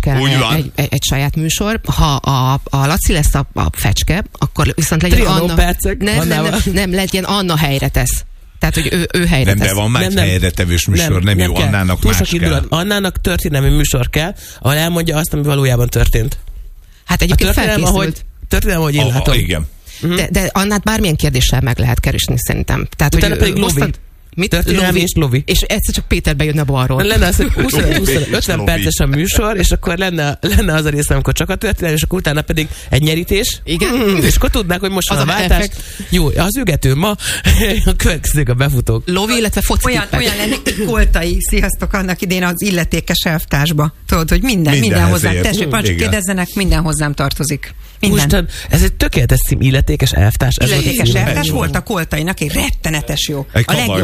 kellene egy saját műsor. Ha a Laci lesz a fecske, akkor viszont legyen Anna... Nem, legyen Anna helyre tesz. Tehát, hogy ő helyre tesz. De van már egy helyretevős műsor, nem jó, Annának más kell. Annának történelmi műsor kell, ahol elmondja azt, ami valójában történt. Hát egyébként felkészült. Történelem, ahogy én látom. Igen. De Annát bármilyen kérdéssel meg lehet keresni, szerintem. Tehát, utána pedig Lovi. Történelmi és Lovi. És egyszer csak Péter bejönne balról. Lenne az, hogy 50 perces a műsor, és akkor lenne az a része, amikor csak a történelem, és akkor utána pedig egy nyerítés. Igen. És akkor tudnák, hogy most van a váltás. Jó, az ügető ma, a következők a befutók. Lovi, illetve foci tippek. Olyan lenne Koltai, sziasztok, annak idén az illetékes elvtársba. Tudod, hogy minden hozzám. Tessék, parancsolj, kérdezzenek, minden hozzám tartozik. Minden. Ez egy tökéletes cím, illetékes elvtárs. Illetékes elvtárs volt a Koltainak, egy rettenetes jó. A legjobb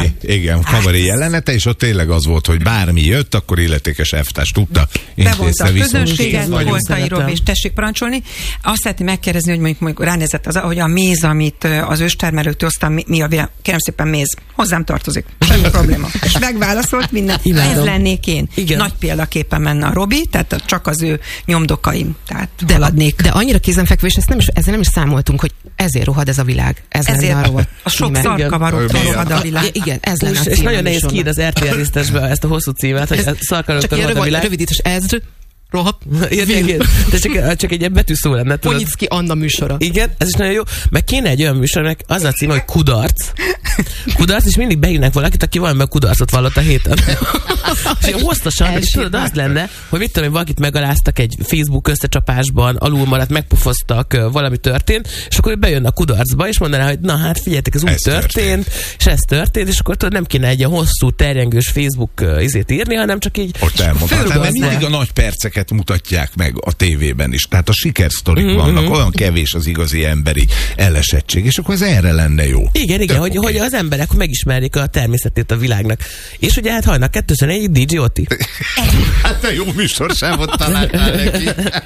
kabaré jelenete, és ott tényleg az volt, hogy bármi jött, akkor illetékes elvtárs tudta. Bevonta a közönséget, Koltai és tessék parancsolni. Azt szeretném megkérdezni, hogy mondjuk ránézett az, hogy a méz, amit az őstermelőktől hoztam, mi a világ? Kérem szépen, méz. Hozzám tartozik. Semmi probléma. És megválaszolt minden. Ez lennék én. Igen. Nagy példaképpen menne a Robi, tehát csak az ő nyomdokaim. Tehát haladnék. De annyira kézenfekvés, ezzel nem is számoltunk, hogy ezért rohad ez a világ. Ezért a sok szarkavaroktól rohad a világ. Igen, ez lenne a címe. És nagyon nehéz kiírni az RTL résztesbe ezt a hosszú címet, hogy szarkavaroktól rohad a világ. Rövidítés ezr. Rohadt. Igen. De csak egy ilyen betűszó lenne. Ponyicki Anna műsora. Igen, ez is nagyon jó. Meg kéne egy olyan műsornak, az a címe, hogy Kudarc. Kudarc, és mindig beírnak valakit, aki valamiben kudarcot vallott a héten. És hosszasan, és tudod, az lenne, hogy mit tudom én, valakit megaláztak egy Facebook összecsapásban, alulmaradt, megpufoztak, valami történt, és akkor bejön a kudarcba, és mondaná, hogy na hát figyeljetek, ez úgy történt, és ez történt, és akkor tudod, nem kéne egy ilyen hosszú, terjengős Facebook izét írni, hanem csak így mindig a nagy perceket mutatják meg a tévében is. Tehát a sikersztorik vannak, olyan kevés az igazi emberi elesettség, és akkor ez erre lenne jó. Igen, hogy az emberek megismerjék a természetét a világnak. És ugye hát hajnak 2001 DJ Oti. Hát te jó műsorsávot találtál neki.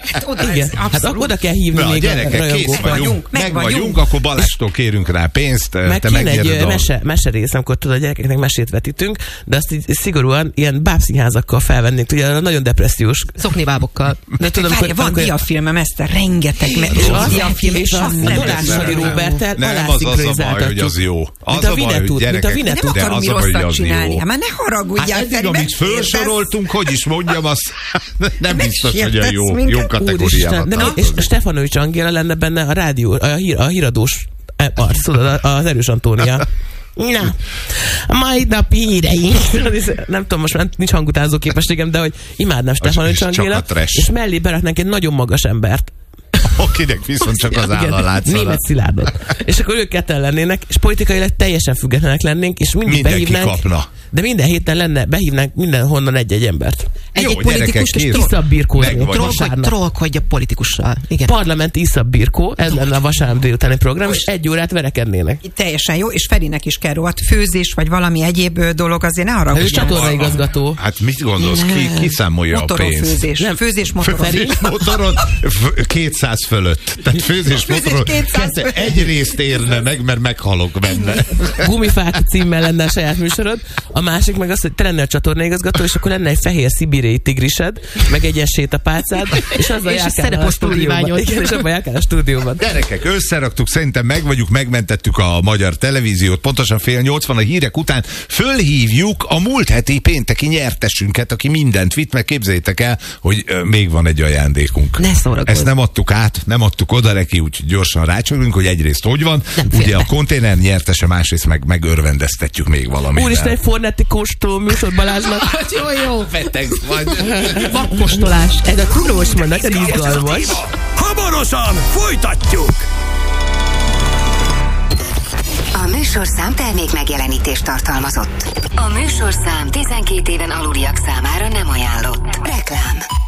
Hát akkor oda kell hívni még gyerekek, a kész vagyunk, meg vagyunk, akkor Balástól kérünk rá pénzt, te megnyerted egy meserész, amikor tudod, a gyerekeknek mesét vetítünk, de azt így szigorúan ilyen bábszínházakkal felvennénk, ugye nagyon depressziós szoknibábokkal. De tudom, van diafilmem, ezt a rengeteg diafilm, és azt nem Dársadi Róbertet nem az a baj, hogy az jó. Az a baj, hogy gyerekek, nem akarom mi rosszat csinálni. Hát már ne haragudjál, Feri. Hát amit felsoroltunk, hogy is mondjam, az nem biztos, hogy a jó kategóriában tartozik. És Stefanovics Angéla lenne benne a rádió, a híradós arc, tudod, az Erős Antónia. Na, mai napi híreink. Nem tudom, most már nincs hangutázó képességem, de hogy imádnám Stefanovics Angéla, és mellé beraknánk egy nagyon magas embert. Akinek viszont csak az áll a látszana. Németh Szilárdot. És akkor ők ketten lennének, és politikailag teljesen függetlenek lennénk, és mindig behívnánk. Kapna. De minden héten behívnánk mindenhonnan egy-egy embert. Egy politikus iszabbirkózni. Trollkodj a politikussal. Igen. Parlamenti iszabbirkó, ez lenne a vasárnap délutáni program, és 1 órát verekednének. Teljesen jó, és Ferinek is kell rohadt főzés, vagy valami egyéb dolog, azért ne haragudj. Ő csatornaigazgató. Hát mit gondolsz, ki számolja a pénzt? Főzés motoron. Motoron 200 fölött. Tehát főzés motoron egyrészt érne meg, mert meghalok benne. Gumifák címmel lenne a saját műsorod. A másik meg az, hogy te lennél a csatornaigazgató, és akkor lenne egy fehér szibériai tigrised, meg egy ilyen sétapálcád, és azzal járkál a stúdióban. Igen, és abban járkál a stúdióban. Gyerekek, összeraktuk, szerintem megmentettük a magyar televíziót, pontosan 7:30 a hírek után fölhívjuk a múlt heti pénteki nyertesünket, aki mindent vitt, meg képzeljétek el, hogy még van egy ajándékunk. Ezt nem adtuk át, nem adtuk oda neki, úgyhogy gyorsan rácsörünk, hogy egyrészt hogy van, ugye a konténer nyertese, másrészt megörvendeztetjük még valamivel. Úristen, egy Fornetti kóstoló műsor Balázsnak. Jó. Beteg vagy. Vakkóstolás. Ez a tudós van, nagyon izgalmas. Hamarosan folytatjuk! A műsorszám termék megjelenítést tartalmazott. A műsorszám 12 éven aluliak számára nem ajánlott. Reklám.